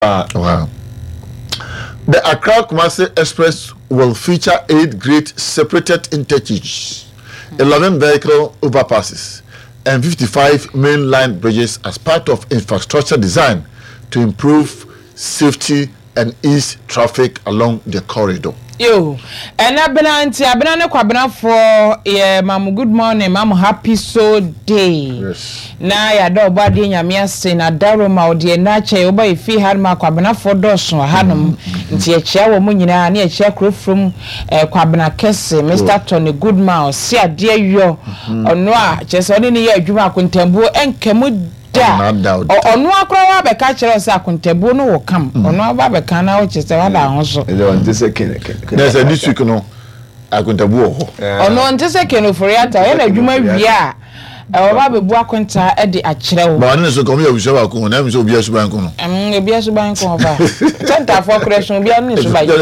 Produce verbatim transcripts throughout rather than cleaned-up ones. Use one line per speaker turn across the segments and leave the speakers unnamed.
Uh, wow. The Accra Kumasi Express will feature eight great separated interchanges, eleven vehicle overpasses, and fifty-five mainline bridges as part of infrastructure design to improve safety and ease traffic along the corridor.
Yo, and I've been anti, I've been on a quabana for yeah, Mam. Good morning, Mam. Happy so day.
Yes.
Na ya do body in your sin a daroma or dear nature, over if he had my quabana for dos or hanum, into a chair woman, near chair crew from quabana Kessie, Mister Tony Goodmouse, see a dear yo, or no, just only year you are contempo and Camus. Da onu akwa be ka kire se akontabu no wo kam onu aba be kan na wo chese wala honso
e don te se kene
na se this week no akontabu ho
onu nte se kene for yata e na adwuma wi a e wo ba be bu akonta e de akire wo
ba ne so kom ya wuso ba ko na mi so obi asu ban ko no
em obi asu ban ko ba center for correction obi anu so ba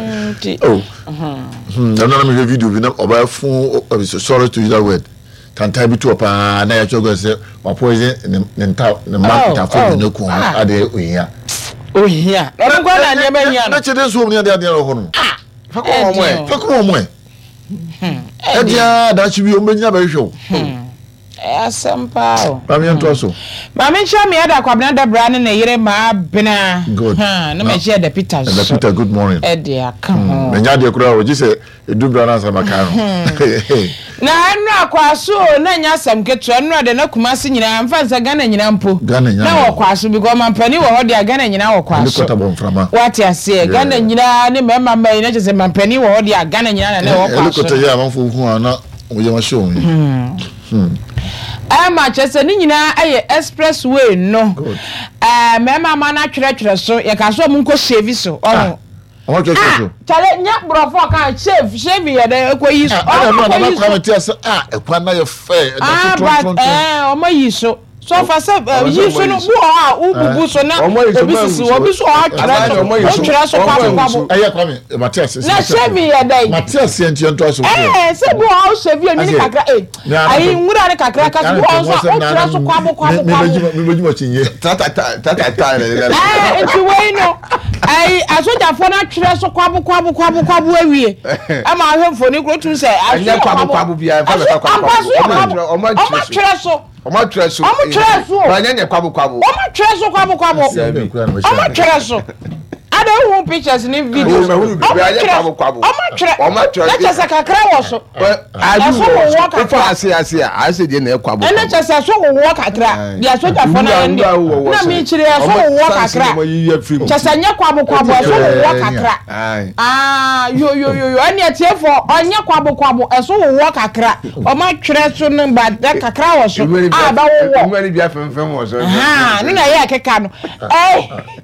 oh mhm na na me video bi na oba fun sorry to use that word can type to up na ya chogo se wa poison ne nta ne market afọ ne ku ade ohia
ohia na ko na ne ba hia
na chede so mu ne ade ade ho no
ah
fa ko mo e fa ko mo e hmm e dia da chi bi o menya ba hwo
hmm asampa o
ba mi ento so
ma me ncha me ada kwabena da bra ne ne yire ma bena
ha
na me share the Peter
the Peter good morning
e dia ka ho
me nya de kura o ji se edu bra na sama ka no
na anu akwaso na nya sam ketu anu de na Kumasi nyina mfa nsa Ghana nyina mpo na wo kwaso because mampani wo ho de Ghana nyina wo kwaso what you say Ghana nyina ne mema mai na chese mampani wo ho de Ghana nyina na wo kwaso
helicopter ya manfo hu ana wo je ma show hmm hmm
ama chese ni nyina aye expressway no eh mema ma na twere twere so ye ka so mu nko shave so oh
o jo so
chale nya brofo kan shave shave ye de ekoyi so
ah no na kwa meti so ah ekwa na ye fe
ah but eh o ma yi so so fa se yi so no bu ah u bubu so na obi sisi obi so ah twere so o twere so kwa kwa
eh kwa me Matias
na shave ye dai
Matias ye ntio nto so
eh se bu ah shave ye ni kakra eh ayi nwura ni kakra ka so o so o twere so kwa kwa kwa
me bejuma chinye
ta ta ta ta ta
eh enti we no ai asoja fo na twere so kwabu kwabu kwabu kwabu awie ama ahwemfo ni kro tun se
anya kwabu kwabu bia fa fa kwabu o ma
twere so
o ma twere so
o ma twere so
ba nya kwabu kwabu
o ma twere so kwabu kwabu o ma twere so I don't want pictures in video.
Oh, kwabu kwabu
o ma twere
o ma twere
let us kakra wo so
I do walk for ase ase I say dey na kwabu
and let us so wo walk kakra dia soja fo na ndi na mi kire so wo walk kakra chesa nya kwabu kwabu so wo walk kakra ah yo yo yo yo ani atie fo onya kwabu kwabu so wo walk kakra o ma twere so no ba da kakra wo so ah ba wo wo
ngani bia femfem wo so
ha no na ye akeka no eh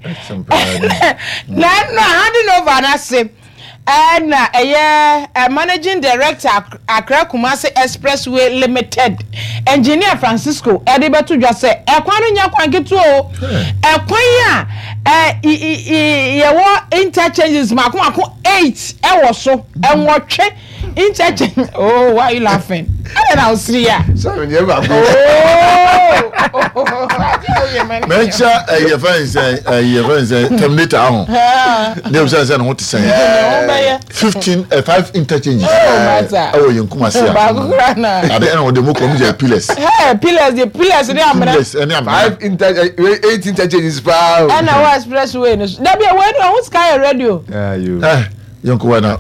na na handing over na say and uh, a managing director Accra Kumasi Expressway Limited engineer Francisco Edibetu just say e kwanu nya kwanketu o e kwan ya e ye wo interchanges mako mako eight e wo so e nwotwe interchange oh why you laughing I don't know see ya
so you ba
oh mencha e fans e fans terminator ahụ dem say say no to say fifteen uh, five interchanges eh oh yin kuma sia na de en o de mo kom je pillars
eh pillars the pillars dey amana
five inter eight interchanges pa
and our expressway no da be we no sky radio
ah you
eh yin kuma na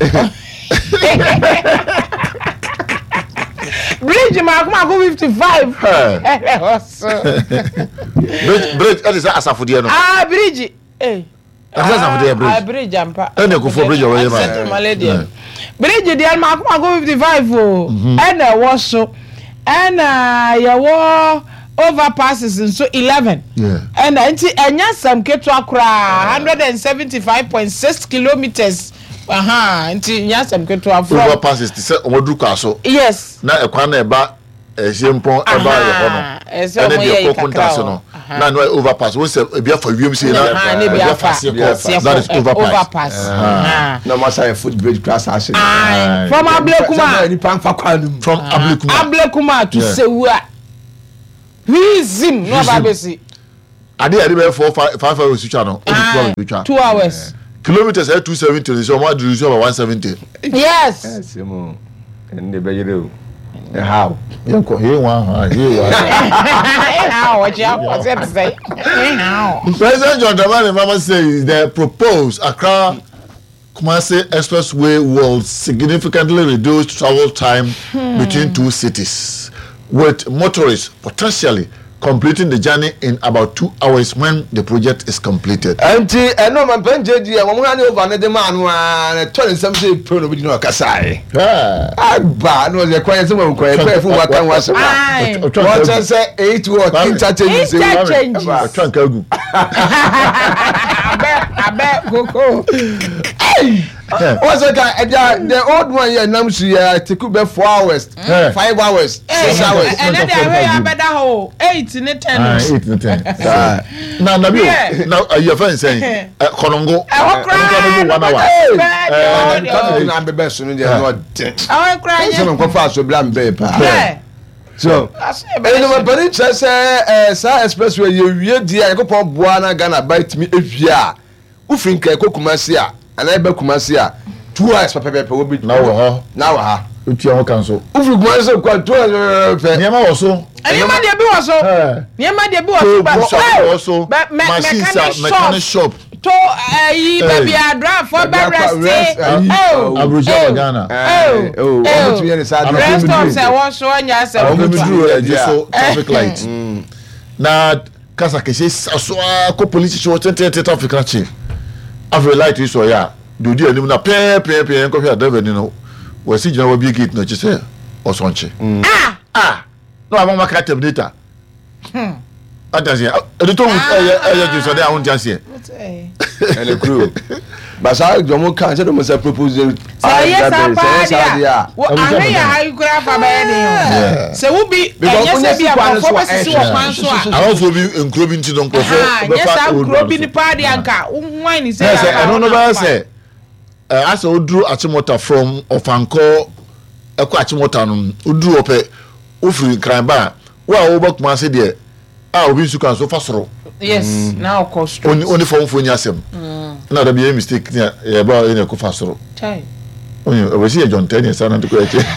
bridge ma kuma go fifty-five
eh bridge bridge that is asafodie no
ah bridge eh
Asa for the bridge.
Ah bridge ampa.
Ene ko for bridge o we ma.
Bridge dey ma kuma go fifty-five o. And e wo so. And ya wo overpasses so eleven.
Yeah.
And enti enya sam ketu akura one seventy-five point six kilometers. Aha, enti nya sam ketu afro.
Overpasses ti se omoduru kwa so.
Yes.
Na e kwa na e ba e shempon e ba ye ho no.
Ene
de ko kunta so no. Na no overpass we say e bia fa wiem say na
e bia fa
that is overpass
overpass
na ma say footbridge class ashe
from Ablekuma
ni pan fa kwanu
from Ablekuma
Ablekuma to Sewua Wizim no ba besi
ade ade be four five five hours switch no
two hours
kilometers are two seventy so mo do so one seventy
yes
yes mo and the be you how
you ko he one ha he one
how what you want to say how
President John Dramani Mahama says the proposed Accra Kumasi Expressway will significantly reduce travel time hmm. between two cities, with motorists potentially completing the journey in about two hours when the project is completed.
Auntie, I know my benji, I'm going over the man and turning something pro with no Kasai. Ah, but no, the quiet someone quiet for what can was. What I say, eight work interchange. I bet Coco. What's that? The old one, yeah, Namsi, take up four hours, five hours, six hours.
And then I better hold eight in the ten.
Eight in the ten. Now, now, your friend saying, Konongo,
I will cry.
I'm the best in the world.
I will cry.
Someone go fast with bland paper. So, anyway, but it's a expressway. You read the Agopo Buana Ghana bite me if ya. Who think Kokumasia? And I be Kumasia two hours per paper will be now. Now, ha.
Utia Council.
If you want to go to
Niama also.
And you might be also. Niama de also. But mechanic shop. To a baby a draft for rest. Oh,
Abuja Ghana.
Oh, oh, rest stops I was showing you.
Traffic light. Now, Kasakese, so a police show traffic light. After light is so yeah, do you know na pe pe pe en coffee driver ni no we see jina we big gate no chi say osonche
ah
ah no am ma crack terminator hmm atasi e to eh eh ju so dey awon jase
and the crew but I don't can say them say proposal
say yes apa wo ahwe ya ha ikura fa ba ye se wo bi enye se bi akofo be sisi wo kwan so a
I also be enclobing ti don kofo
be fa enclobing ni party anka wine ni say
I don't know ba say eh as oduru achimota from Ofanko eko achimota no oduru ope ofiri kranba wa wo ba kuma se de a obi su kan so fa soro
yes now cost
only only for for nyasem na da be mistake ya ya ba ene ko fa soro
tai
onye we see John ten years na to ko eche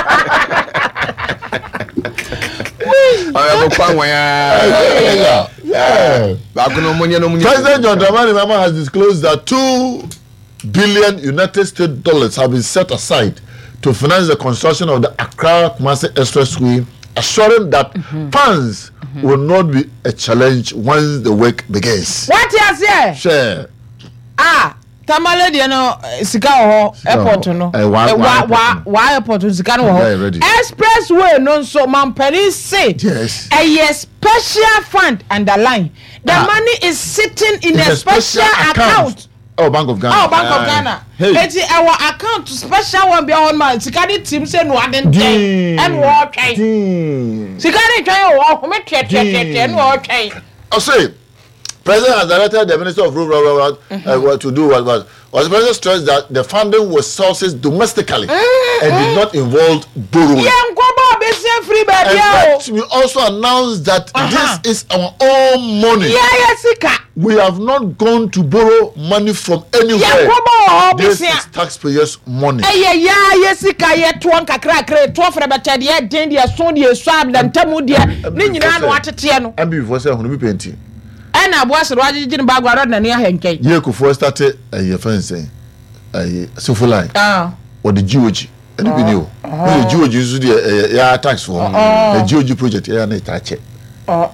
I go kwa wa ya ba ko no munye no munye
President John Dramani Mahama has disclosed that two billion United States dollars have been set aside to finance the construction of the Accra Kumasi Expressway, assuring that mm-hmm. funds mm-hmm. will not be a challenge once the work begins.
What you say?
Sure.
Ah, Tamale de no sika ho airport no. Wa wa wa airport sika no ho. Expressway no so mampani say.
Yes.
A special fund underline. The ah. money is sitting in a, a special, special account. account.
Oh, Bank of Ghana.
Oh, Bank of Ghana. Hey. Our account special one be on man. Sikani team say no adente. And what okay. Sikani try o me che che che and what okay.
I say President has directed the Minister of Rural mm-hmm. uh, to do what was was the President stressed that the funding was sourced domestically mm-hmm. and did not involve borrowing.
Yeah, free baby.
And we also announced that uh-huh. this is our own money.
Yeah, yes,
we have not gone to borrow money from anywhere.
Yeah,
this is taxpayers' money.
Yeah, yeah, yes, yeah, tuan kakra kakra, tuan for the bad yeah, then the son the swab than tamu dia. Nini na no atetiano.
And before say hunu bi penti.
And I was Roger Jin Bagward na near Henke.
Ye ko for started a your friend saying a so line.
Ah.
Or the G O G. Any video. The G O G is the yeah tax for the G O G project here na itache.
Oh.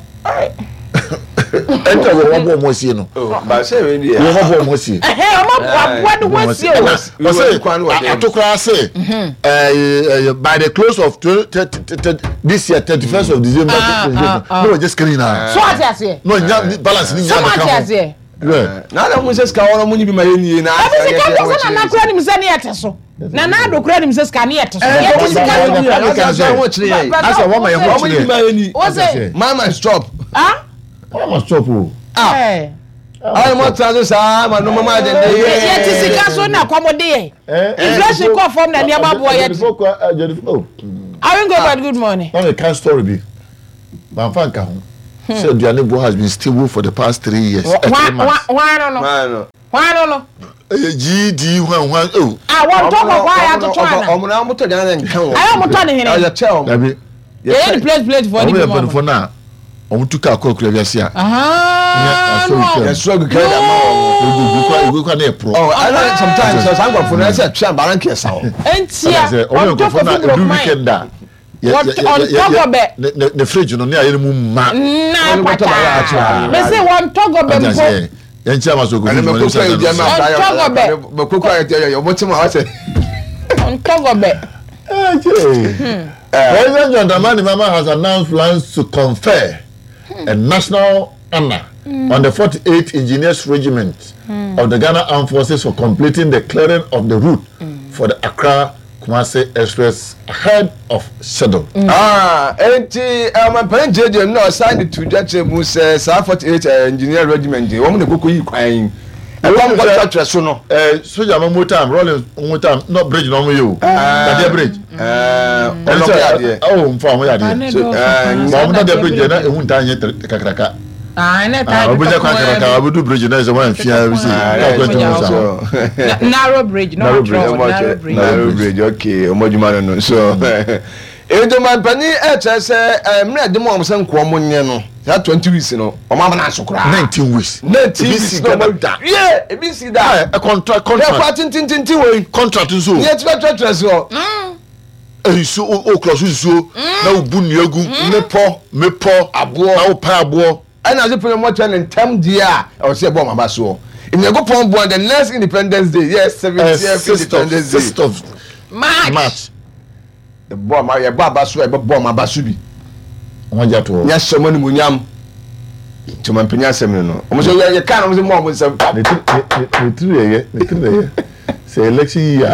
Enter one more more see no.
Oh, but say we dey.
One more more see.
Eh, am what one see.
We say atokra say eh by the close of this year thirty-first of December. No just clean now.
So what you say?
No balance ni nya
ka. So what you say?
Na na mo say ska won mo ni bi ma yeni na.
Abi se ka so na na kura ni mse ni eteso. Na na do kura ni mse ska ni eteso. Ye ti ska ni
ni.
Asa wo ma ye ho
ni bi ma yeni.
What say?
Mama stop.
Ah?
Mama stop o.
Ah.
I mo transo sa ma no mama de dey.
Ye ti sika so na kwamode ye. Inflation come from na nearby boy ye.
Oh.
I won't go bad good morning.
Na me can story be. Ban fan ka ho. So Duanebo has been stable for the past three years.
Why why no no? Why no no?
G D one one oh.
I want talk of why I to try.
Omuna moto jana nkan.
I am to ne here.
Ya tell.
Dabi.
Yeah, place place for
the people for now. Omu tuka ko kura bia sia.
Ah.
Ya so go carry am.
Ogu go kwa na pro.
Oh, I know sometimes so sang for na say twa baran kesa o.
Entia.
Omu go for na do weekend da.
What on top of it?
The fridge no near mu ma.
Na pata. Me say one talk of it.
Yenchi amaso go.
And me kuka you dey ma da. Me kuka you you motima wa say.
On talk of it.
President John Dramani Mahama has announced plans to confer a national honor on the forty-eighth Engineers Regiment of the Ghana Armed Forces for completing the clearing of the route for the Accra Kumasi Express ahead of schedule.
Ah, enti am pen jeje no sign to jache mu say forty-eighth Engineer Regiment. Wo mo koko yi kwan. E won go chatre so no.
Eh soja mo motam rolling motam no bridge no mo yo. That bridge. Eh, ono ya de. Oh, mfa mo ya de. So eh mo that bridge na ehun ta anye kakraka.
Ah, na ta.
Ah, obuja kwa kakraka, obudu bridge na so wan fia we say.
Narrow bridge, no
narrow bridge. Narrow bridge, okay. Omojuma no so. Ejo man pani e chese emre de mo amse nko mo nye no. That twenty weeks no. O ma na asokura.
nineteen weeks.
nineteen weeks no mo da. Yeah, e bi si da.
A contract contract.
Yeah, kwa tin tin tin tin we.
Contract so.
Yeah, twa twa twa so.
Mm.
Eh so o close so. Na obu nuagu, mepo, mepo, abo, na o pa abo.
And as you put more time in term dia, I will say bomb abaso. In your go pon the next Independence Day, yes, seventieth Independence Day.
sixth of
March.
March.
The bomb my abaso e bomb abasubi.
Won ja to.
Yes, so many munyam. To man penya sem no. Omo so you can omo say mom sem.
Ne tri ne tri ye, ne tri ye. Say election year.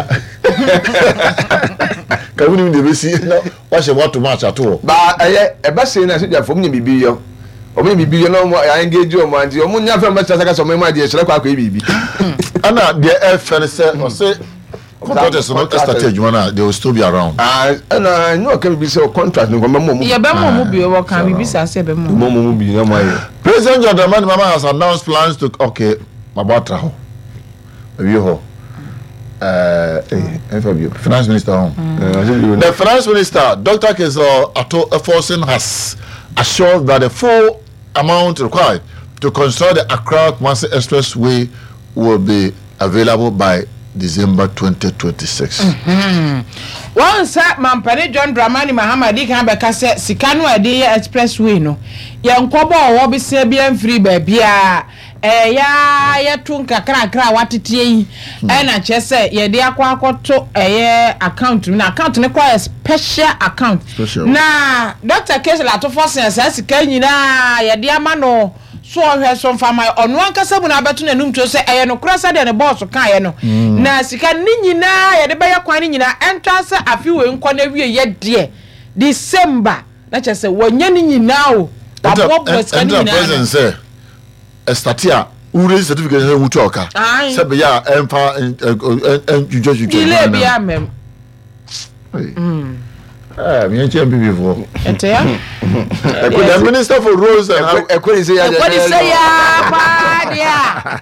Ka woni de be si no, wa she what to match at all.
Ba eh e ba say na so dia fom nya bibi yo. Omo bibi yo no mo engage o mo anti omo nya fa ma saka so mo ma de sele kwa kwa bibi.
Ana the air fan say o say contractors no start adwuma na they will still be around.
Ah, na no can be say contract no mo mo.
Yeah, be mo mo bi o kan bibi sa say be mo.
Mo mo bi na mo ye.
President John Dramani Mahama has announced plans to okay, Mabatra ho. Maybe ho. Uh, eh, Finance Minister home. Mm. The Finance Minister, Doctor Kezo Ato Eforson, has assured that the full amount required to construct the Accra Kumasi Expressway will be available by December twenty twenty-six.
Mm-hmm. Once Mampare John Dramani Mahama di kan beka se sika no ade expressway no ye nkobo wo be se bia free ba bia eh ya ya tun kakra kra watetie yi eh na che se ye de akwa akoto eh account na account ne kwa special account
special.
Na Doctor Kesela to force se sika nyina ye de ama no so hwe so mfama onu ankasa bu na abeto na num to se eh no krasa de ne boss kan ye no na sika ni nyina ye de be ya kwan ni nyina entrance afi we nko na wie ye de December na che se wonya ni nyina o abo bo sika ni nyina
president say estatia ure certificate na wutu oka se be ya emfa en jujo jujo
ile bia mem
mm eh me nche mbibi fo
ente ya
the minister for roads and
ekweli say ya
ekweli say ya pa dia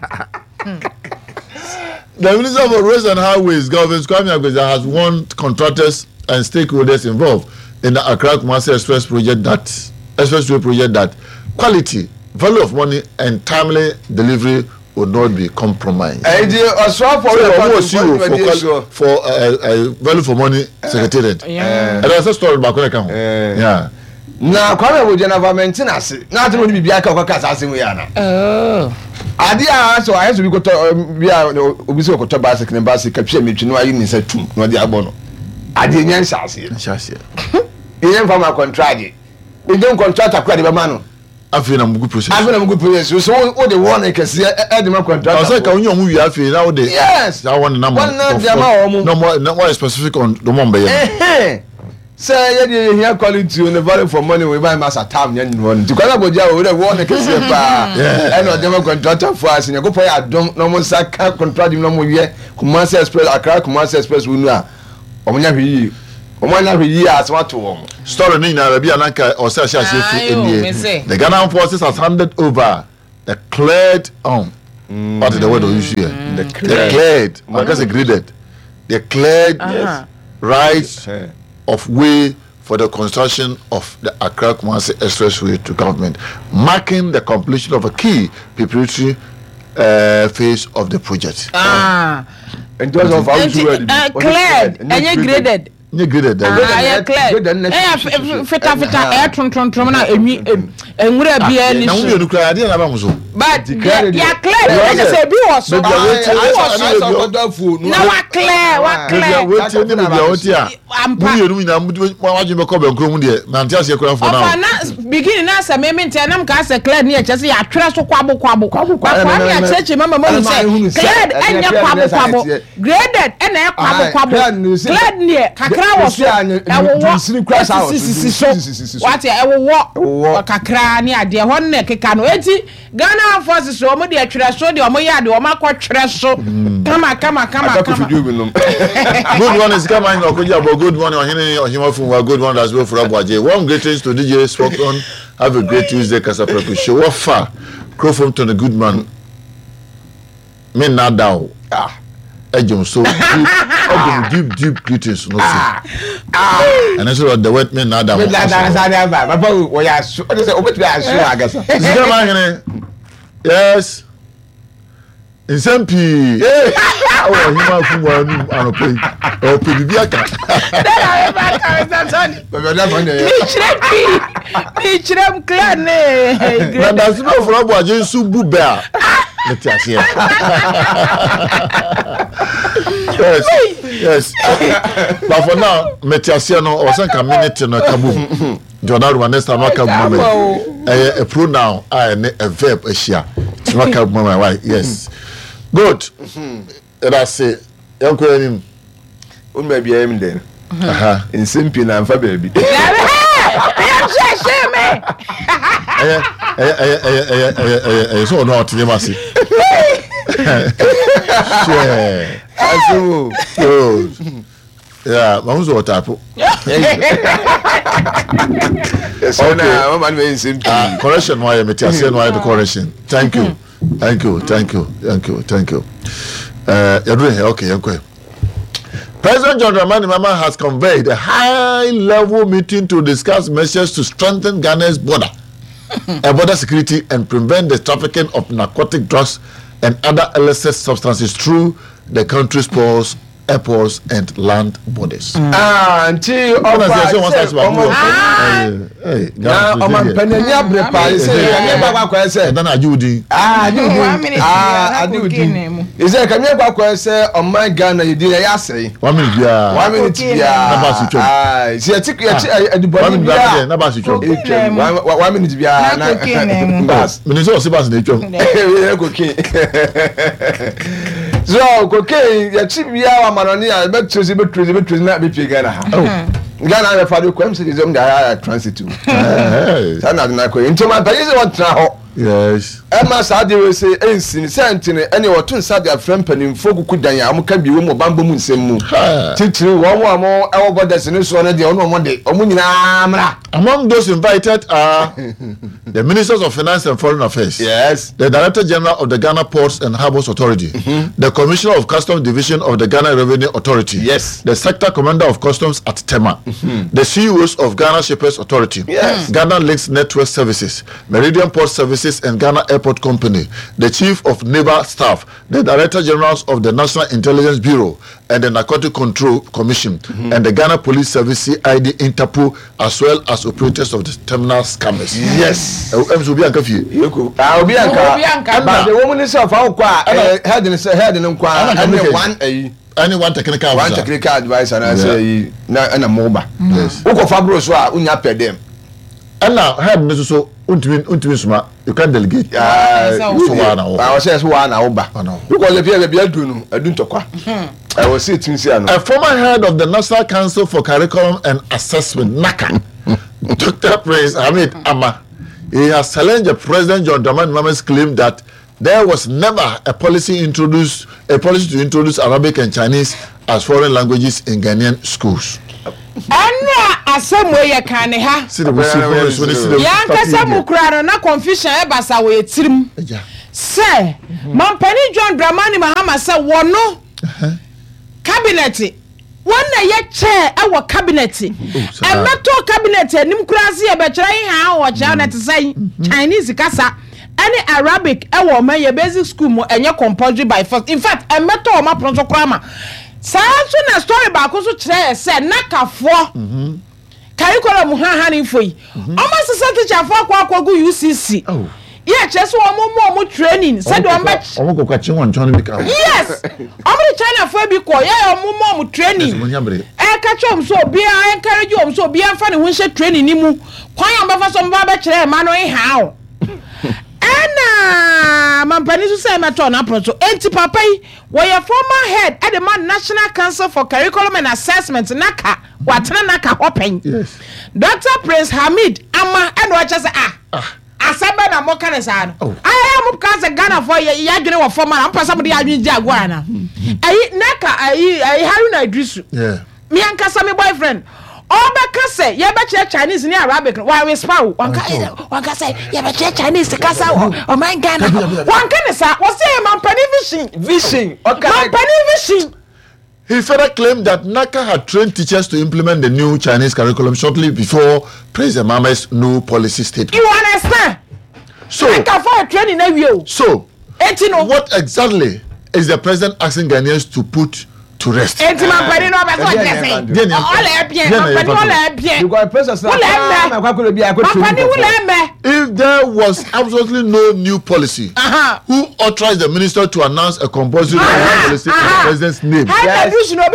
the minister for roads and highways Governor Kwame Agbeza has warned contractors and stakeholders involved in the Accra Kumasi Express project that expressway project that quality, value of money and timely delivery would not be compromised.
And the also for
for for uh, value for money secretariat.
Yeah.
And that's a story back when I come. Yeah.
Na kwame wo jena maintenance na ati mo ni bibia ka kwa kasa asem ya na.
Oh.
Ade a so ayeso bi koto bia obi so koto basic ne basic ka twa metwi no ayi ni sa tum no de agbo no. Ade nyan sase.
Sase.
Yen fa ma contract. E dem contract akwa de be ma no.
Afi na mugu process.
Afi na mugu process. So o de won e kese e de ma contract.
I say ka onyo mu wi afi na o de.
Yes.
That one number.
One number.
No more no more specific on the one be.
Eh. Say you dey hear quality on the value for money we buy mass atam nyan no one. Tikwana boja we dey won e kese pa. E no de ma contractor for us nyago po ya dom no mo saka contract no mo wie Kumasi Express Accra Kumasi Express we nu a omunya hwi Omwana years what to one.
Story in Arabia Nanka or Sasha Shifi. The Ghana forces has handed over the cleared um mm. what is the word of use here? Mm. The cleared, I guess graded. The cleared yes. rights yes. of way for the construction of the Accra Kumasi Expressway to government, marking the completion of a key preparatory uh, phase of the project.
Ah.
In terms of how you were
uh, cleared and you graded.
You graded.
Ah, yeah, cleared. Eh, fita fita eh tron tron tron na emi enwura bia ni so.
Na wo nukra ade na ba mo so.
But ya cleared. I say bi was so. Na wa clear, wa clear.
We tie ni bia wo tie a. Mu yenu na mu wa dwe be ko be nkro mu de. Na ntia se kora for now.
Ofa na begin na say me me ntia na mka say cleared ni e chese ya twere so kwabo kwabo. Kwabo kwabo ya cheche mama mo say cleared enya kwabo kwabo. Graded ena e kwabo kwabo. Cleared ni kakra wo so. What e wo kakra ni ade ho na keka no enti Ghana forces so mo de atwere so de o mo ya de o makotwere so kama kama kama kama
good one is come in okoja but good one ohene ohima fun wa good one as well for Abuaje. One greetings to D J spoke on. Have a great Tuesday Kasapreku show. What far crow from to the good man me na down ah ejum so deep deep deep greetings no so and so the word me na down
me na down say papa wo ya so o say obetu ya so agasa
zika ma hene yes in some p eh oh hima fun wa nu anope o pe bibi aka
na ba ka sa toni
baba da fun dey
ni chire ni chire clan ne
na da so for Abuaje su bu ba let us hear. Yes, yes. But for now, Metiasia no or some community no kaboom. Jordan next time kaboom. A pronoun, I a verb a share. Kaboom, my wife. Yes. Good. That's it. Young Queen.
Un may be aiming then.
Aha.
In Simpi and for baby.
Eh eh eh eh eh eh so no ot yemasi. Share.
Aso.
Yo. Yeah, mamuzo otapo.
Yes, na man we in Simpi.
Correction why Metiasia no the correction. Thank you. Thank you. Thank you. Thank you. Thank you. Uh you're okay, okay. President John Dramani Mahama has convened a high-level meeting to discuss measures to strengthen Ghana's border, uh, border security and prevent the trafficking of narcotic drugs and other illicit substances through the country's ports, airports, and land borders.
Ah, until now, I'm penny up the price.
Then I do the
ah, I do the is there can you back say on my Ghana you did I say
one minute yeah
one minute yeah ah see I take the body
yeah na ba switch
one minute yeah na
bas minister of bas na twom
cocaine so cocaine ya chip ya amanoni ya be trace be trace be trace na be pay Ghana ha Ghana na fado kwam say dem da transit to eh sana na ko into man pay say what tra ho
yes
Emma Sadi we say ensin sentine ene wotun Sadi afrem panimfo kuku dan ya amka biwo mo bambo mu nsem mu titiri wo mo amo ewo borders ni so na de ono mo de omo nyina mra.
Among those invited are the Ministers of Finance and Foreign Affairs,
yes,
the Director General of the Ghana Ports and Harbours Authority, mm-hmm. the Commissioner of Customs Division of the Ghana Revenue Authority,
yes,
the Sector Commander of Customs at Tema, mm-hmm. the C E Os of Ghana Shippers Authority,
yes,
Ghana Links Network Services, Meridian Port Services and Ghana Airport Company, the Chief of Naval Staff, the Director Generals of the National Intelligence Bureau and the Narcotic Control Commission, mm-hmm. and the Ghana Police Service C I D Interpol, as well as operators of the terminal scammers.
Yes.
I'm so be anka fie.
Ah, obi anka. But the woman is of our kwa head and say head and kwa and one a
anyone technical
one technical advice and I say na na moba.
Yes.
Uko fabro so a unya pay them.
And now head no so untimi untimi suma you can delegate.
Ah,
so one now.
I was say so one now ba. Because the people be adu no adu ntokwa. I was say tin say no.
A former head of the National Council for Curriculum and Assessment NACA, Doctor Prince Hamid Ama, he has challenged President John Dramani Mahama's claim that there was never a policy introducced a policy to introduce Arabic and Chinese as foreign languages in Ghanaian schools.
Anna asemo ye kan ha.
See the we see for so see the.
Yankasa mu kura no na confusion e basa we tirim. Say, Mampani John Dramani Mahama say wono. Cabinet. One na ye chair our cabinet. E meto cabinet nim kura se e be kire ha wo cha na te say Chinese kasa. Any Arabic e wo man ye basic school mo enye compulsory by force. In fact, e meto o ma pronto krama. Sa so na story ba ko so kire say nakafo. Mhm. Curriculum ha ha ni foi. Omo sese teacher fo akwa akwa go U C C. Oh. Yeah, just one more more training. Said one batch.
Omo go catch one Johnny Bika.
Yes. Omo the China for be ko yeah omo more training. Eh catch am so bia encourage you so bia fa ne ho hye training ni mu. Kwan am ba fa so mba ba kire ma no e ha. Ena mampani so say meto na proto enti papa yi wo ye former head at the man National Council for Curriculum and Assessment naka watena naka open. Yes. Doctor Prince Hamid ama eno acha say ah ah asaba na mo kan sa no I am kan say Ghana for ye adwene wo former am pasa mo de adwene ji agwa na ayi naka ayi ayi Haruna Idrisu yeah me ankasa me boyfriend Obeka say ye be che Chinese ni Arabic wa we spaw wanka wanka say ye be che Chinese kasa o man Ghana wanka ne sa wo say man pani vision vision okay man pani vision.
He further claimed that NACA had trained teachers to implement the new Chinese curriculum shortly before President Mahama's new policy statement.
You understand?
So
NACA for training na we
so what exactly is the president asking Ghanaians to put to rest?
Enti mampani no be so say. All e bien, mampani all e bien.
You got president na kwakoro bi akotru.
Mampani wule me.
If there was absolutely no new policy, uh-huh. who authorized the minister to announce a compulsory uh-huh. policy uh-huh. in the president's name?
Yes.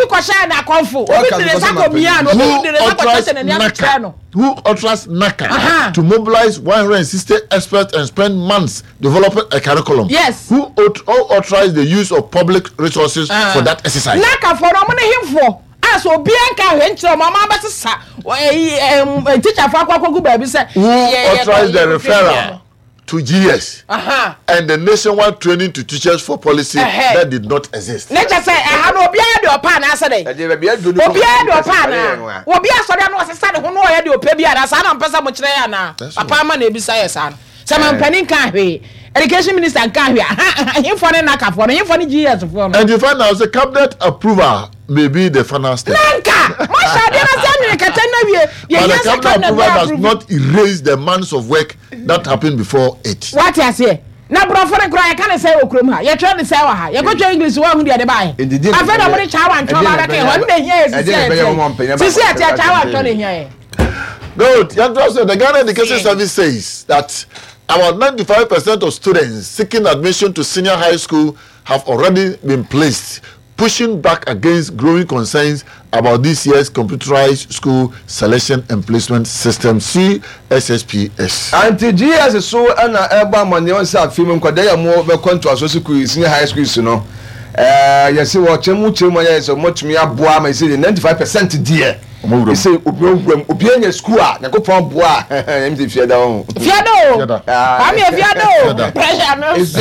Who authorized NACA uh-huh. to mobilize one hundred sixty experts and spend months developing a curriculum?
Yes.
Who authorized the use of public resources uh-huh. for that exercise?
NACA for him for. So Bianca went to Mama Bassa, teacher for Kwaku baby said,
who authorized the referral to G S uh-huh. and the nationwide training to teachers for policy uh-huh. that did not exist.
Let's just say, I have no beard or pan yesterday. Obiad or pan. Obia Sodan was a son who know I do pay and son and Passa Muchreana. A palman beside son. Some penning can't be. Education Minister can't be. Him for a knock for him for the G S.
And you find out the cabinet approval may be the final step.
Nanka! But
the cabinet approval does not erase the months of work that happened before it.
What you say? Na bro for cry can say okroma. You try to say wa ha. You go to English one hu dey buy. I feel nobody chawa and chawa that can one day here is. See see at chawa and chawa here.
Good. You know, the Ghana Education Service says that about ninety-five percent of students seeking admission to senior high school have already been placed, pushing back against growing concerns about this year's computerized school selection and placement system, C S S P S.
Anti-G S is so an urban money on South Film and Kodaya more of control school, senior high school, you know. Uh, you see what Chemuchima is so much me up, Boam, I say ninety-five percent dear. You say, Ubian school, Nako Bois, M D Fiado.
Fiado, I'm a Fiado. Pressure,
it's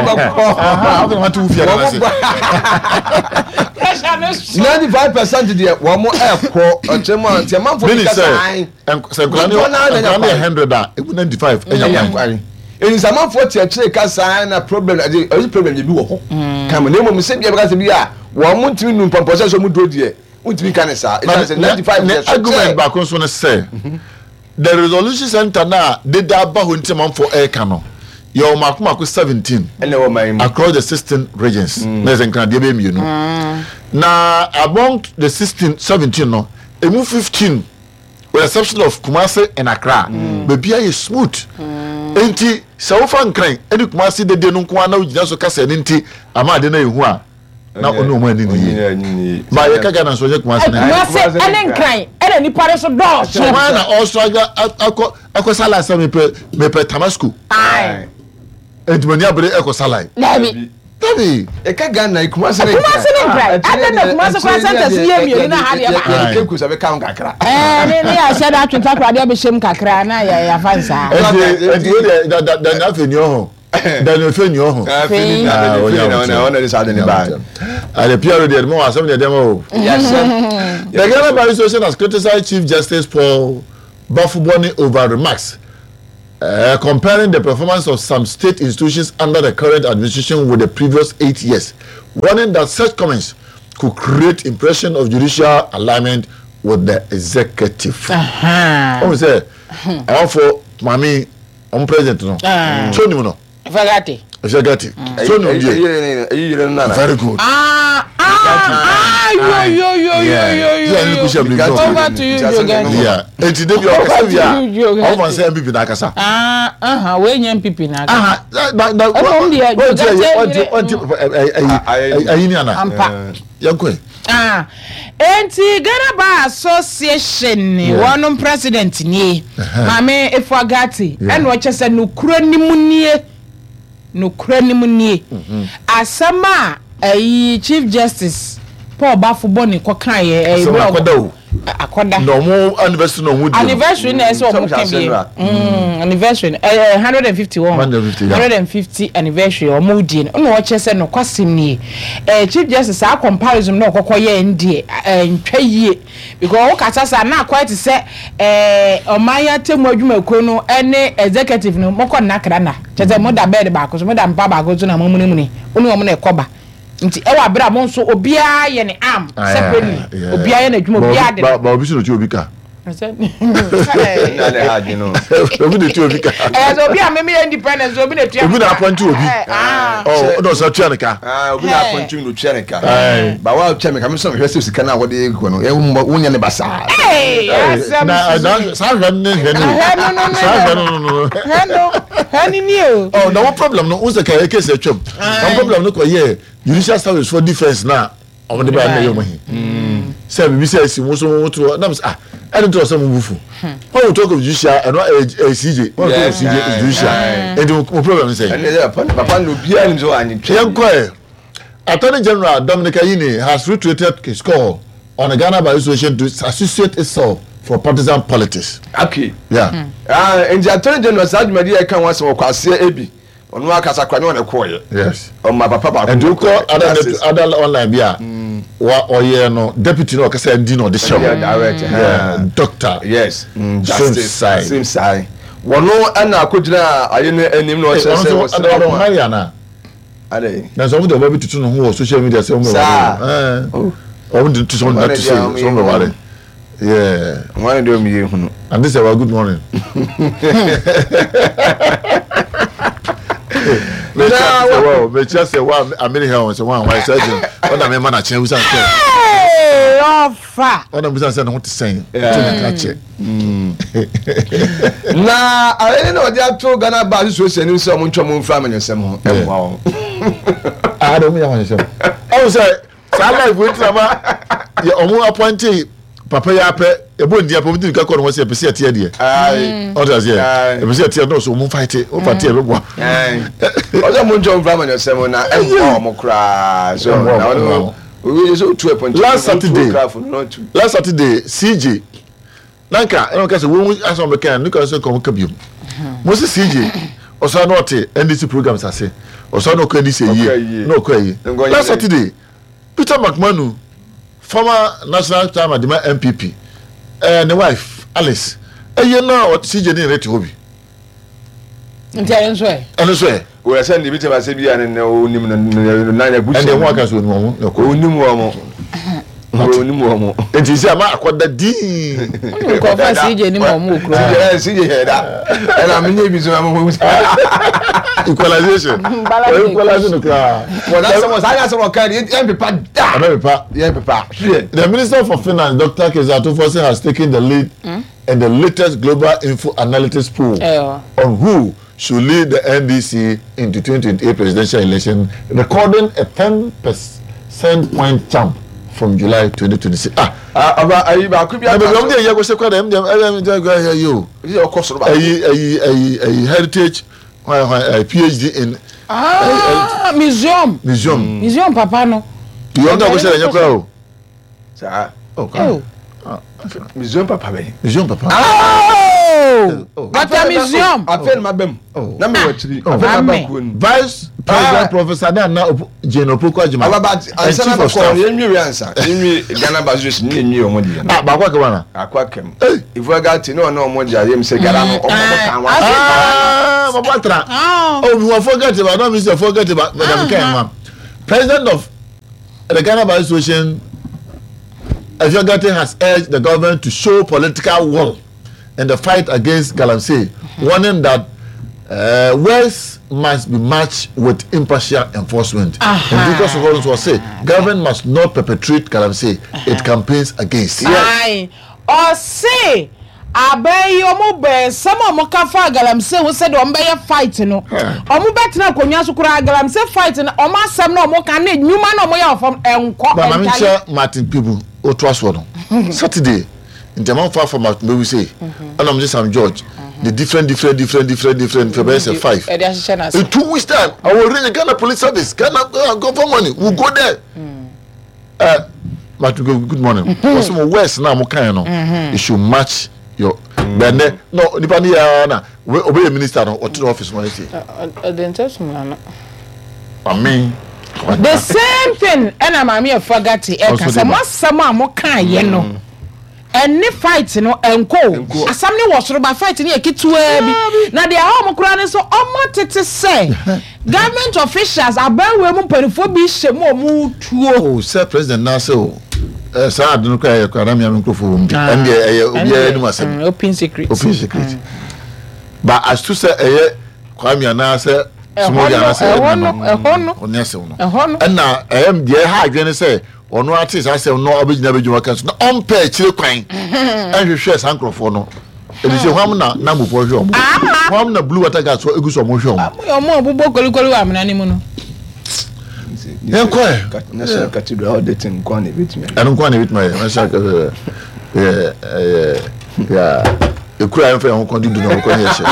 Fiado. ninety-five percent dear, one more airport, a German, German for the sign, and
one hundred, it would ninety-five.
It is a man for a sign a problem, a problem you do. Come on, name of Mississippi, because we are one month to noon, possession would do dear. It is a ninety-five
argument back on to say the resolution center now did that back when time for air cannon. Your Makuma seventeen across the sixteen regions. You know. Now among the sixteen, seventeen, no, a move fifteen, with the exception of Kumasi and Accra, maybe I smooth. Enti so fan crying, any Kumasi de Denukwana, just a cassa and inti, Amadena Hua. Now, no money. By a Kagana, so you must
say, and then crying, and any parish of dogs.
So, why not also Akosala Sami Mepe Tamasku? Aye. And when you have the Ekosala, David, David,
a Kagana, Kumasi,
and then the Kumasi centers here, you know how you have a count Kakra. And I said, I can talk about the Bisham Kakra, and I fancy that nothing, you
Daniel Fenyo ho.
Fenyo na Fenyo na ona this ade ne ba.
And the P R the more some the demo.
Yes sir.
The Ghana Bar Association has criticized Chief Justice Paul Bafuboni over remarks uh, comparing the performance of some state institutions under the current administration with the previous eight years, warning that such comments could create impression of judicial alignment with the executive. Uh-huh. I say, I want for Mami, I'm president no. So you know.
Fagati.
Fagati. So you know. Very good.
Ah ah ah yo yo yo yo yo yo. Over to you Jogani.
Yeah. And today you are Kasavia. I want say M P P na kasa.
Ah ah we nya M P P na.
Ah na na. What what ayini ana.
Ampa.
Yankwe.
Ah, enti Ghana Bar Association ni one president ni Mame Efwagati and what you said no kranimunie no kranimunie asama eh Chief Justice Paul Bafuboni kokan ye eh
akoda
akoda
no mo anniversary no wudi
anniversary na so mo kan bi mm anniversary eh one hundred fifty-one one hundred fifty anniversary o mo di no no che se no kwasem ni eh Chief Justice a comparison no kokoye ndie eh ntwa yie because o kasa sa na quite say eh omanya temu adwumakuo no ene executive no moko na kra na che se mo da bed ba ko so mo da mpa ba ko so na mo muni muni onu o mo na ekoba nti e wa bra mo nso obia ye ne am separately obia ye na adwuma obia de
ba obi so no ti obi ka
na le haji no
obi de ti obi ka
eh so obia me me independence obi de ti
obi na appoint obi oh no so ti anka
ah obi na appoint no ti anka ba wa che me ka me so me hwese sika na wode ego no e wonya ne basa
na
na sa hwan ne hwan no sa no no
no hani ni o
oh no problem no unse ka e case atwam no problem no ko ye judicial service for defense na omo de ba na yo mahi mm say bi say si mo so to na ah I don't know some bufu when you talk of judicial and not a C J what is C J is judicial and the problem say
papa no bia ni so anyi
twa Attorney General Dominic Ayine has reiterated his call on the Ghana Bar Association to associate itself for partisan politics.
Okay.
Yeah.
Ah, and the Attorney General said Madi I can once or kwase ebi. Onu akasa kwani na koye.
Yes.
On my papa ba.
And you call other other online bia. Wa oye no deputy no kasa ndi no de show.
Yeah, director.
Yeah, doctor.
Yes.
Mm, justice side.
Same side. Wono ana akojina ayene anim no say say
was no Mariana.
Ade.
Na so mo be tutu no ho social media say mo be. Eh. Oh. O mo tutu so na to say so mo be. Yeah.
One do me hunu.
And this is our good morning. Well, me just say one I mean here say one why surgeon. What am I man chen usan say.
Hey, ofa.
What am usan say no what say. To
mm. Na I know they to Ghana Bar Association ni so mo ntwa mo mfra amanyesem ho. E wa.
Ah, do me amanyesem. I say sa life we trama ye omo appointee papa ya pe ebo ndia po mti ka ko no se pese atie de ai o da se e pese atie no so mo fight o fight e bebo
ai o da mo njo mfra man se mo na e mo mo kra so na no we so two point
last Saturday last Saturday C J nanka e no ka se wo aso me kan nuka so ko ka biom mo se C J o so na ote N D C programs ase o so na ko N D C yi no ko yi last Saturday Peter McManu former national chairman Dima M P P and the wife Alice eye na o C J ni rete obi
ntia nso e
eno e
we send the bitter say bia ne onim na na bush
and the one ka so no mo
onim wo mo onim wo mo
enti say ma akoda di
ko fa C J ni mo mo okro
C J heada and am nye bi so am mo
equalization equalization ka
well that's what I got some kind M P P da
M P P
M P P
the Minister for Finance Doctor Kezato Forsen has taken the lead mm? in the latest global info analytics poll yeah. on who should lead the N D C into twenty twenty-eight presidential election, recording a ten percent point jump from July twenty twenty-six. Ah,
aba ayi ba ku bia.
Na be am dey ye go se kwada am dey am dey go here you.
Is your course ba?
Ayi ayi ayi ayi heritage a PhD in
ah uh, uh, museum.
Museum.
Museum papa no.
You don't go say anya kwa o.
Sa.
Okay.
museum papa be
museum papa
oh but a museum
afen mabem na me watiri afen mabakun
vice president professor na na Jane Opoku Agyeman
ababa ansana ba ko yenwi ansa yenwi Ghana Bazus ni yenwi omo di
ah ba kwa kwana
akwa kem ifu agati no na omo di ayem se gara no omo kan wa
ah baba tra oh we forget about no me forget about madam Kema president of the Ghana Bar Association Efiagati has urged the government to show political will in the fight against Galamsey, mm-hmm. warning that uh, words must be matched with impartial enforcement. Uh-huh. And because of all was said, government must not perpetrate Galamsey, uh-huh. it campaigns against.
Aye. Or say, abe yomo be sama mo ka fa Galamsey wo said o mbe ye fight no. O mo betina konwa so kura Galamsey fight no o ma asem no mo ka na nyuma no mo ya ofam enko.
Ba ma nche Martin people o to aso no. Saturday in the month from what we say, and I'm just I'm George. The different, different, different, different, different. For say five. In two weeks time, I will ring the Ghana Police Service. Ghana uh, go for money. We'll go there. Uh, but good morning. Also, West now, Mokano. You should match your. But no, Nipani na obey the minister or to the office. What I say. I mean.
The same thing. And I'm here forgot it. Some some Mokan, you know. And ne fight no enko asam ne wosoro fight ne ekituwa bi na de a ho mkura ne so omo tete say government officials abawe mu panifo bi hyem mu tuo
oh sir president na say o eh sa adunu kwa ya kwa na microphone mbi and eh obi ya enu asem
open secret
open secret but as to say eh kwa mi na say sumo ya na say
ehon no
onese no and na eh de ha adwene say ono artist ase no obegina bejuma kan so na on pa chire kwan anhwehwe sankrofo no elise hwam na na mufo hwe omo hwam na blue water gas so eguso omo hwe omo
omo obubo kolikoli wa amna ni mu no
yen ko e
na sha katido auditing kwa ne bitme
anu kwa ne bitme na sha ka eh eh ya ekura en fa hon kon didu na ko ne ye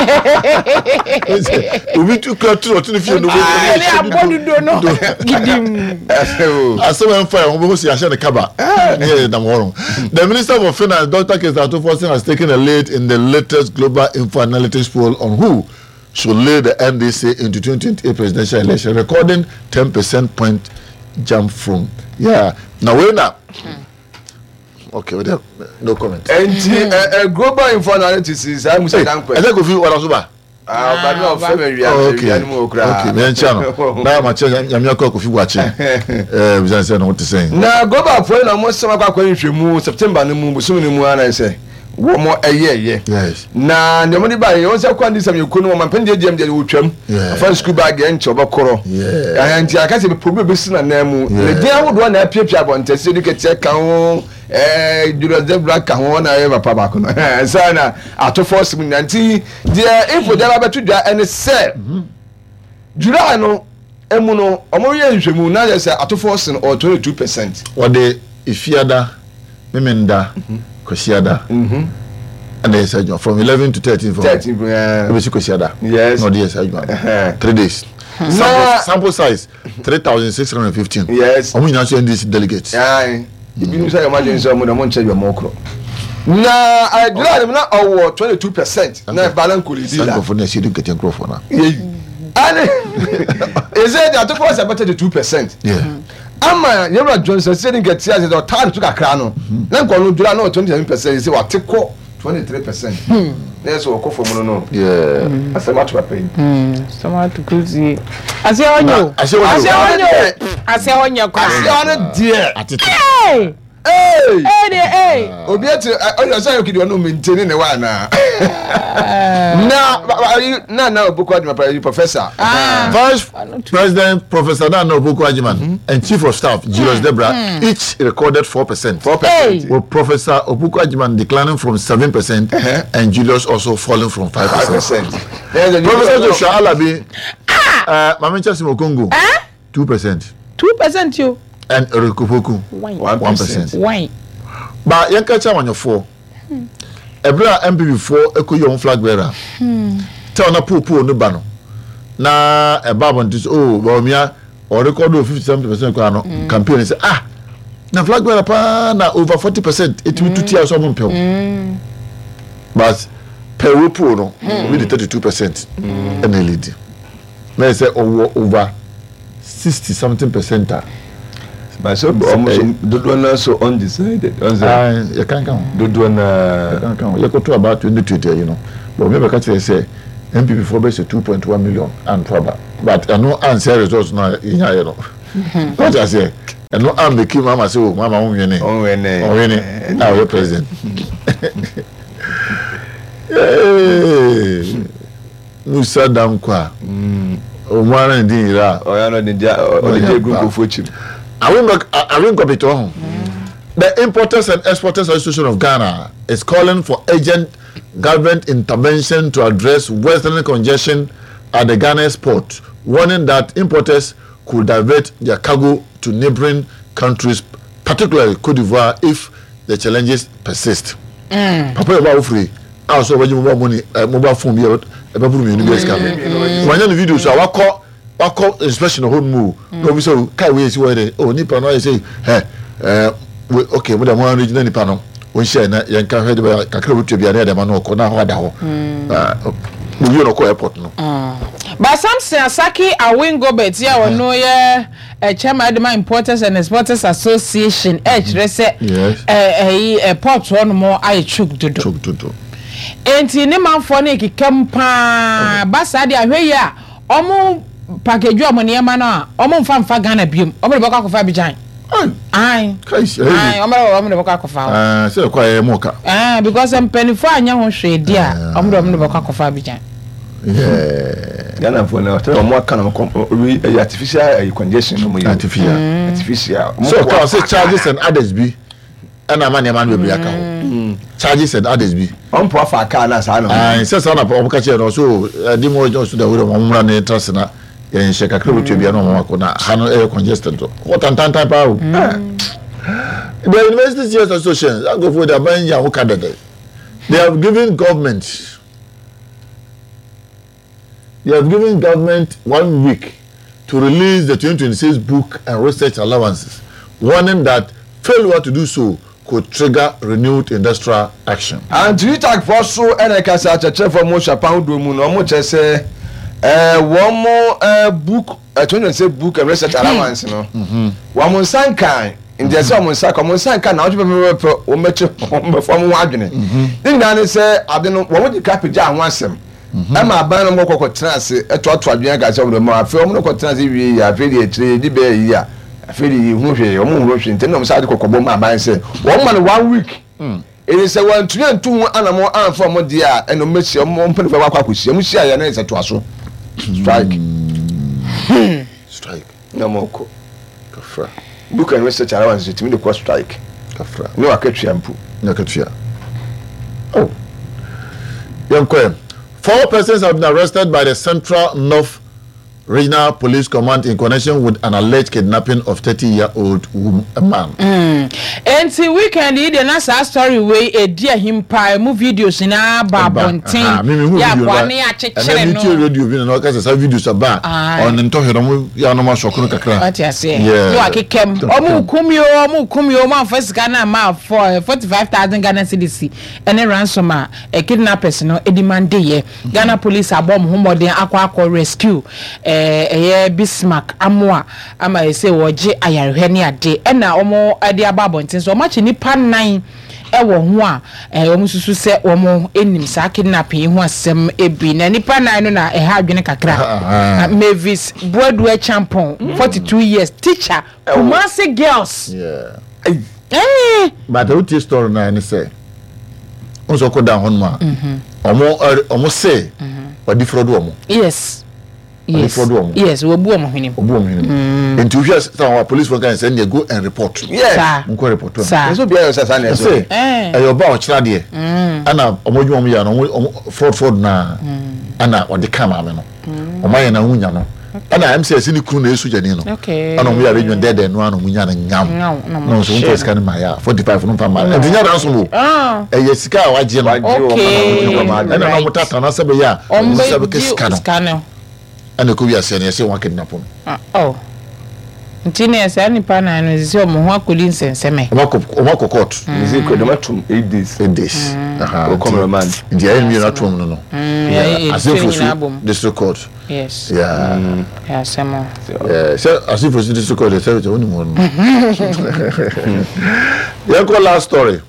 obi tu ka tu tu fi no bo
ni abodudo no gidim
aso en fa hon bo si ahye ne kaba eh da mo. The Minister of Finance Doctor Kezato Forson has taken a lead in the latest global info analytics poll on who should lead the N D C into twenty twenty-eight presidential election, recording ten percent point jump from yeah now we now okay, well, there, no comment.
And uh, uh, global info analytics is I'm saying I'm
going to go for what else?
Ah, but no, family.
Okay, okay, man, channel. Now my channel, I'm your cook if you watch it. Uh, we just say what to say.
Now go back for no more summer back when you move September no move soon no more I say. One more a year, yeah.
Yes.
Now the money by you also can do some you couldn't want pen the G M they would trim. First school bag and chobakoro. Yeah. And I can say probably business and name. The day I would want to appear on test you can check out. Eh, Julius de Black can one I ever papa kono. Sana ato force me nanti dia info dia ba betu dia ene se. July no emu no omo ye nhwemu na say ato force or twenty-two percent.
What the ifiada memenda kosiada. Mhm. And they said from eleven to thirteen for
thirteen yeah.
Kosiada.
Yes.
No yes I three days. Sample, sample size three thousand six hundred fifteen.
Yes.
Omo nyina so N D C delegates.
Yeah. If you say emergency so mo na mo nche your mokro na I glad na owo twenty-two percent na balance ko lead la
for na see do get microphone na
and is it that for about thirty-two percent
yeah
ama Yewra Johnson say dey get here the time to kakra no na nko no dura na twenty-seven percent say what ko twenty-three percent na so ko for mo no
yeah
asa ma to pay
mm so ma to crazy ase onyo
ase onyo
ase onyo kwa
ase onyo dear
hey
hey
hey hey
obi ati onyo say okidi ono maintain ne wa na na na na Opoku Agyeman professor
Vice President Professor Nana Opoku Agyeman and Chief of Staff Julius Debra each recorded four percent.
four percent
with Professor Opoku Agyeman declining from seven percent and Julius also falling from five percent. Professor Joshua Alabi uh Mama Chasimo Congo two percent.
two percent you
and Erikopoku one percent.
Why?
But Yankacha on your four. Ebra M P B four eko your flag bearer. Hmm. Tell na popo no ba no. Na e ba bon dis oh ba omia or record fifty-seven percent kwa no campaign say ah na flag bearer pa na over forty percent it will tutia so mo mpel but per repo no we the thirty-two percent and the lead na say over sixty something percent
but so almost dodo na so undecided
ah you can count
dodo na
you can count you go to about twenty twenty you know but we make it say M P P for base two point one million and trouble but I know answer results now in here you know what I say and no am make mama say oh mama won win
on win
on win now you president eh Musa Damkwa o mara ndin ira
o ya no dey o dey group of fochim
I will not I will go bit on the Importers and Exporters Association of Ghana is calling for urgent government intervention to address western congestion at the Ghana port, warning that importers could divert their cargo to neighboring countries, particularly Cote d'Ivoire, if the challenges persist. Mm. Papa, about free. Also, when you mobile money, mobile phone, you have a university. When you video, so I call, I call inspection of home move. No, we say, "Kai we see where they oh nipa no say, hey, uh, okay, we don't want original nipa no." We share na yanka head ba kakra butu bia na dem no ko na ho da ho ah we you no ko airport no
but Samson Asaki Awingo bet ya wono ye e chairman of the Importers and Exporters Association e kire se eh eh port one mo ai chuk dodo
chuk dodo
enti ne manfo na ekikam pa basa de ahwe ya omo package omo ne ma na omo mfa mfa Ghana biem omo de baka kofa bijan ai ai omo omo de baka kofa
ah se kwa e moka
ah because em penifo anya ho hwede a omo de omo de baka kofa bijan
yeah Ghana for na omo aka na artificial congestion no mo
artificial
artificial
so can say charges and others be ana man man we be aka ho charges and others be
on po afa aka na sa no
ah se sa na omo ka che no so di mo jo so da we mo mra na interest na yen sheka krebu to bia no mo akona ha no air congested to what and time pa the University Teachers Association I go for the ban ya ho kada they have given government they have given government one week to release the twenty twenty-six book and research allowances, warning that failure to do so could trigger renewed industrial action.
And you talk for so and I can say a for most pound do mu no mo che say eh one more uh, book uh, twenty twenty-six book and research allowance no. Mhm. One more sankan in the say one sankan one sankan na o be o meche o form wadwene. Mhm. Then na say ade no wo di kapija ho asem. Ama ban no moko kwotranse eto ato adwen ga se wo ma afi o mo kwotranse wi ya afi di etire di be yi a afi di hu hwe o mo hu hwe ntem no sa de kokobom ma ban se wo ma no one week mm e se wan tuni ntu anamo anfo mo dia eno mechi o mo mpene fa kwakosia mu sia ya na se to aso strike
strike
na moko
kafra
book and research allowance timi de ko strike
kafra
no akatua mpu
na akatua oh yanko four persons have been arrested by the Central North Regional Police Command in connection with an alleged kidnapping of thirty-year-old a man.
Mm. And see weekend the na story way e dia him pa mu videos na ba bonten. Ya kwani a chechere no.
And radio bi na ka say videos aba on nto hwe no ya no ma shokuru kakra.
What you say? You akikem. Omu kumyo omu kumyo ma first Ghana ma for forty-five thousand Ghana cedis. Any ransom a kidnappers no e demand ye. Ghana police abom homodin akwa akwa rescue. Eh Bismarck amwa ama ese woje ayarehwe ne ade e na omo ade ababontin so machi nipa nine e wo ho a eh omo susu se omo enim sa kidnapping ho asem ebi na nipa nine no na e ha adwene kakra Mavis Boadua Champon forty-two years teacher Kumasi girls
yeah
eh
but the uti story na ni say onso ko down hon ma omo omo say odi frodo omo
yes yes yes we bu omo hwenim
obu omo hwenim enti we hear some police for can say go and report
yes
nko report to
so bia yo sasa na so
eh e yo ba o kira de ana omo dwom ya no fraud fraud na ana odi kama me no omo ya na hunya no ana am say sini kru na esu jani no ana omo ya redwen de de no ana munya na nyam no so nko sika ma ya forty-five no pa ma e dinya dan so mo eh ye sika wa je no ana na mo tata na sebe ya
sebe ke sika no
and ko wi ase na ese wa kidnap no
oh ntine esa nipa na no zisi omo ho akoli nsenseme
omako omako court
nzi ko dematum eight days
eight days aha
o come remand
ndi ayi mi na twom no no asifo su district court
yes
yeah
yeah samo
yeah so asifo su district court say oni mo no yeah go last story.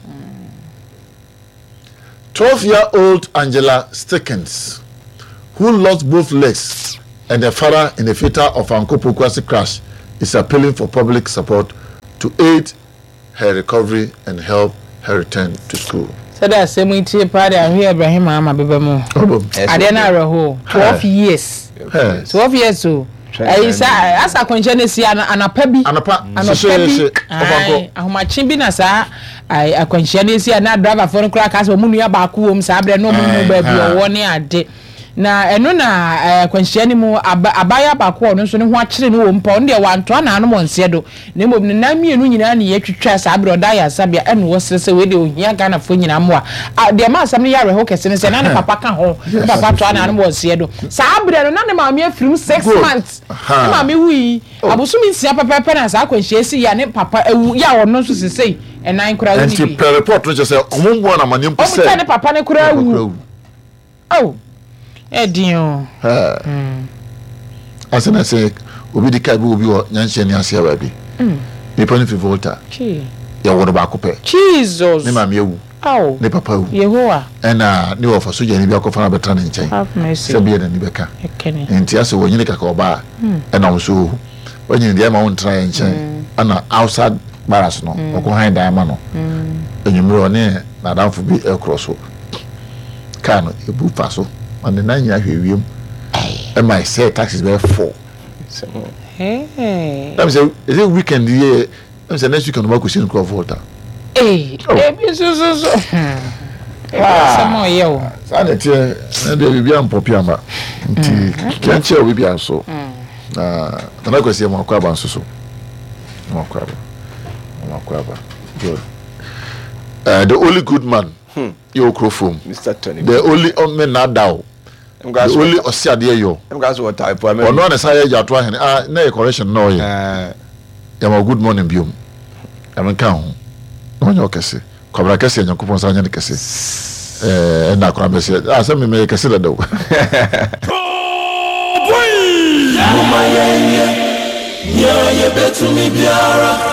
twelve-year-old Angela Stickens, who lost both legs and her father in the fatal of Ankopo Kwasi crash, is appealing for public support to aid her recovery and help her return to school.
So that's the same thing. Party and we Ibrahim Ama Bebemo. I didn't know twelve years. Twelve years so. I say as a conscience ana anapabi anapabi ahomachi bi na sa ai a conscience na driver for crack as mu nua ba ko wom sa abre no mu ba bi owo ne ade na eno na conscience mu abaya ba ko no so ne ho akire no wo mpa onde wanto na anu monse do na mom ne na mienu nyina na ye twetwa sa abre oda ya sabia eno wo sese we de ohia Ghana fo nyina mo a de ma asam ne yare ho kese ne se na ne papa ka ho papa to na anu monse do sa abre no na ne ma me afirim six months ne ma me wi abusumi nsia papa papa na sa conscience ya ne papa ewu ya wono so sese enan kura wi
bi and report no say omumbo na manem pese
o ne papa ne kura wu oh Edio.
Ha. Mm. Asana say obi di kai bi obi o nyanche ni ase ba bi. Mm. Ni pani fi volta. Chi. Ya wodo ba kope.
Jesus.
Ni ma me ewu.
Aw.
Ni papa ewu.
Yehowa.
Ena ni ofa so je ni bi akofa na betra ne nchen.
Have mercy.
Se bi na ni beka.
Ekene.
Enti ase wo nyine kaka oba. Ena wo so. Wo nyine dia ma won tra nchen. Ana outside baras no. Oko han dan ma no. Mm. Enyumro ne na danfo bi e cross so. Ka no e bu fa so. And the nine year hewiem and my say taxes were four.
Hey,
I'm saying, is it weekend here? I'm saying next week on the market in Volta.
Hey, so so so. Some more yo.
Sanity, and there will be unpopular. Can't share with you so. Ah, and I go see my crab and so. My crab. My crab. Good. Uh, the only good man, you crofum,
Mister Tony.
The only man not down. The only Osiade yo.
I'm going to type.
Or no one is higher ya to him. Ah, no correction, no. Yeah, good morning, Bium. I'm count. No, you can say. Cobra Cassie and your coupons on your cassette. Eh, and I can say, ah, some may consider though. Oh, boy!